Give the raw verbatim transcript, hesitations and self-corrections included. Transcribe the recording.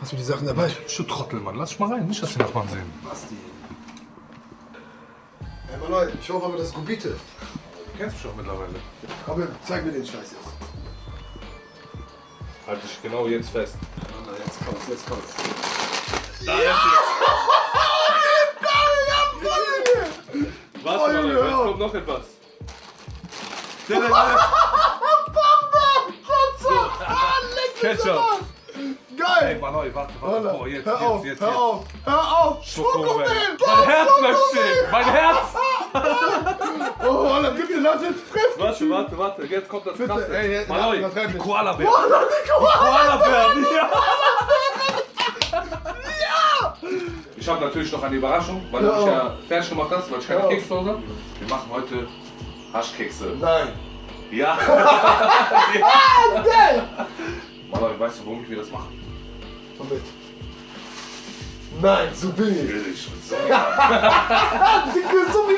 Hast du die Sachen dabei? Du Trottel, Mann. Lass dich mal rein. Nicht, dass die Nachbarn sehen. Basti. Hey, Mann, ich hoffe aber, das ist Gubite. Du kennst mich doch mittlerweile. Komm, zeig mir den Scheiß jetzt. Halt dich genau jetzt fest. Na, jetzt kommt's, jetzt kommt's. Da ist es. Warte mal, jetzt kommt noch etwas. Ketchup. Geil! Ey, Manoi, warte, warte. Oh, jetzt, hör jetzt, auf, jetzt, hör jetzt. auf, hör auf! Schokomel. Schokomel! Mein Herz möchte stehen. Mein Herz. Oh, Alter, bitte lass es fressen! Warte, warte, warte. Jetzt kommt das Bitte, Krasse. ey, ey, Manoi, übertreib die nicht. Koala-Bär. Koala, die Koala! Koala-Bär. Ja. Ich habe natürlich noch eine Überraschung, weil du Ja. mich ja fertig gemacht hast, weil ich keine Ja. Kekse zu Hause habe. Wir machen heute Haschkekse. Nein! Ja. Ah, geil! Manoi, weißt du, warum ich mir das mache? Komm mit. Nein, so bin ich. Will ich. So. Dicke, so wie